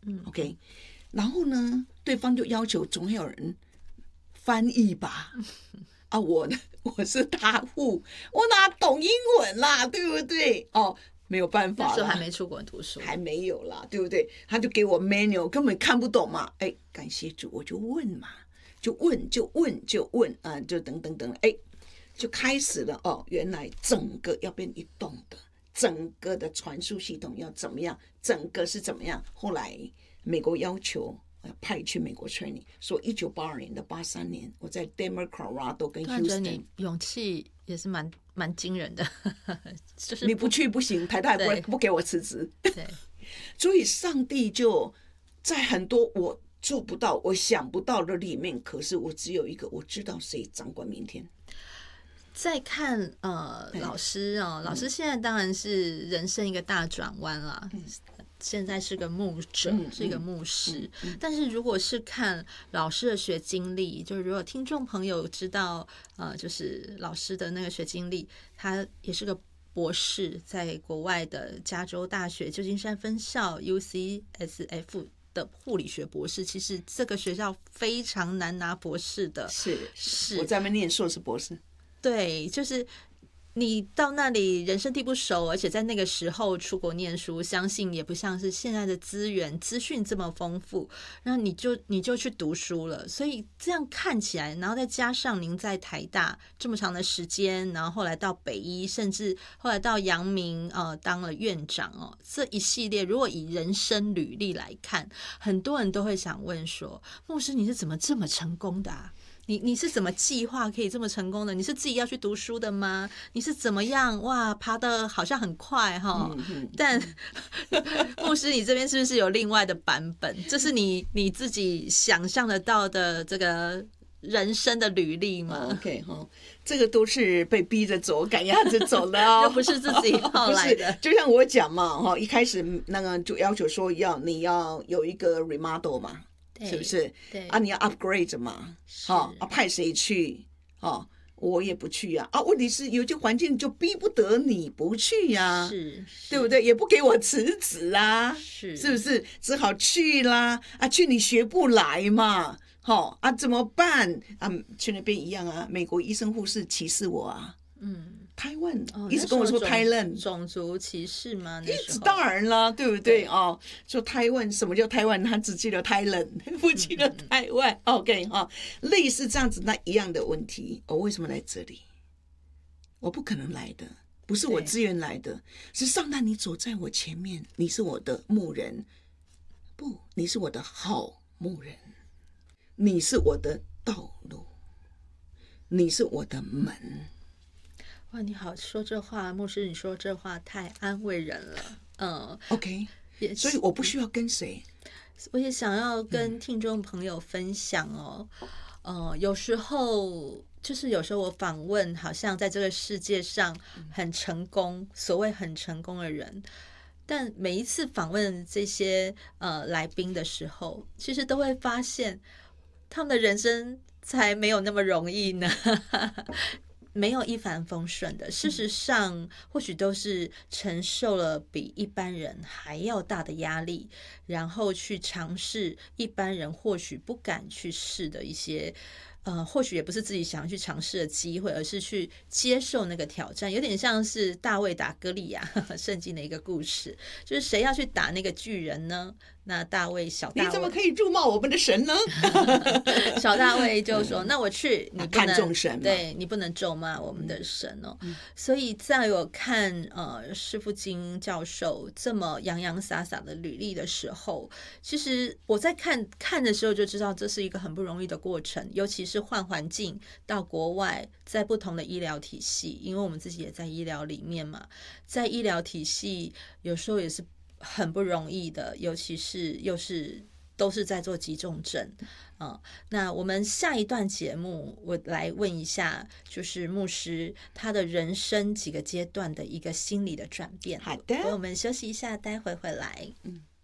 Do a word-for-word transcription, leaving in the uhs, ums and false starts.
嗯 OK， 然后呢，对方就要求总要有人翻译吧。啊，我我是大户，我哪懂英文啦，对不对？哦，没有办法啦， 那时候还没出国读书， 还没有啦，对不对？他就给我 manual， 根本看不懂嘛。哎，感谢主，我就问嘛，就问就问就问啊、呃，就等等等，哎，就开始了哦。原来整个要变一栋的，整个的传输系统要怎么样？整个是怎么样？后来美国要求。派去美国 training， 说一九八二年到八三年，我在 Denver Colorado 跟 Houston， 你勇气也是蛮蛮惊人的，就是你不去不行，台大也不会不给我辞职。 对， 所以上帝就在很多我做不到、我想不到的里面，可是我只有一个，我知道谁掌管明天。 再看呃，老师哦，老师现在当然是人生一个大转弯啦。嗯，现在是个牧者，嗯、是一个牧师、嗯嗯。但是如果是看老师的学经历，就是如果听众朋友知道，呃，就是老师的那个学经历，他也是个博士，在国外的加州大学旧金山分校 U C S F 的护理学博士。其实这个学校非常难拿博士的， 是是，我在那边念硕士博士。 对，就是你到那里人生地不熟，而且在那个时候出国念书，相信也不像是现在的资源资讯这么丰富，然后你就你就去读书了。所以这样看起来，然后再加上您在台大这么长的时间，然后后来到北医，甚至后来到阳明呃当了院长哦，这一系列如果以人生履历来看，很多人都会想问说，牧师你是怎么这么成功的啊？你你是怎么计划可以这么成功的？你是自己要去读书的吗？你是怎么样哇爬得好像很快哈、嗯？但牧师，你这边是不是有另外的版本？这是你你自己想象得到的这个人生的履历吗 ？OK 哈，这个都是被逼着走、赶鸭子走的哦， 又不是自己后来的。 就像我讲嘛哈，一开始那个就要求说要你要有一个 remodel 嘛。是不是？ 对啊，你要 upgrade 嘛？好、哦、啊，派谁去？哦，我也不去呀、啊。啊，问题是有些环境就逼不得你不去呀、啊， 是， 对不对？也不给我辞职啊， 是， 是不是？只好去啦。啊，去你学不来嘛？好、哦、啊，怎么办？啊，去那边一样啊。美国医生护士歧视我啊。嗯。台湾、哦、一直跟我说台湾种族歧视吗？ 一直当然啦，对不对？对哦，说台湾什么叫台湾？他只记得台湾，不记得台湾。嗯、OK 哈、哦，类似这样子那一样的问题，我、哦、为什么来这里？我不可能来的，不是我自愿来的，是上帝你走在我前面，你是我的牧人，不，你是我的好牧人，你是我的道路，你是我的门。 哇，你好，说这话，牧师，你说这话太安慰人了。嗯 ，OK， 所以我不需要跟谁， 我也想要跟听众朋友分享哦。嗯、呃，有时候就是有时候我访问，好像在这个世界上很成功，所谓很成功的人，但每一次访问这些呃来宾的时候，其实都会发现他们的人生才没有那么容易呢。没有一帆风顺的，事实上或许都是承受了比一般人还要大的压力，然后去尝试一般人或许不敢去试的一些呃，或许也不是自己想要去尝试的机会，而是去接受那个挑战，有点像是大卫打歌利亚圣经的一个故事，就是谁要去打那个巨人呢？那大卫小大卫， 你怎么可以辱骂我们的神呢？ 小大卫就说：“那我去，你不能看重神， 对你不能咒骂我们的神哦。嗯”所以在我看呃师父金教授这么洋洋洒洒的履历的时候，其实我在看看的时候就知道这是一个很不容易的过程，尤其是换环境到国外，在不同的医疗体系，因为我们自己也在医疗里面嘛，在医疗体系有时候也是很不容易的，尤其是又是都是在做急重症啊、嗯。那我们下一段节目，我来问一下，就是牧师他的人生几个阶段的一个心理的转变。 好的， 我们休息一下，待会回来。嗯。